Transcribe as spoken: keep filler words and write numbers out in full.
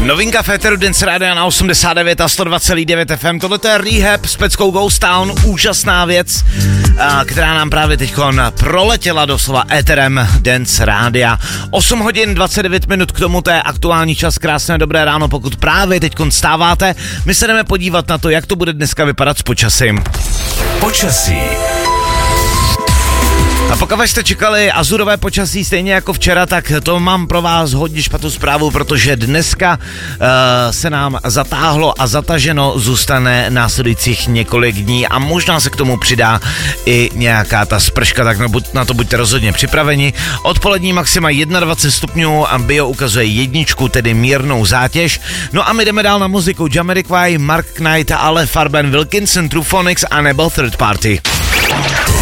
Novinka Féteru Dance Rádia na osmdesát devět a sto dva celá devět F M. Tohle je Rehab s peckou Ghost Town, úžasná věc, která nám právě teďkon proletěla doslova éterem Dance Rádia. osm hodin dvacet devět minut, k tomu to je aktuální čas, krásné dobré ráno, pokud právě teďkon stáváte. My se jdeme podívat na to, jak to bude dneska vypadat s počasím. Počasí. A pokud jste čekali azurové počasí stejně jako včera, tak to mám pro vás hodně špatnou zprávu, protože dneska uh, se nám zatáhlo a zataženo zůstane následujících několik dní a možná se k tomu přidá i nějaká ta sprška, tak na to buďte rozhodně připraveni. Odpolední maxima dvacet jedna stupňů a bio ukazuje jedničku, tedy mírnou zátěž. No a my jdeme dál na muziku. Jamiroquai, Mark Knight, Ale Farben, Wilkinson, Truphonics a nebo Third Party.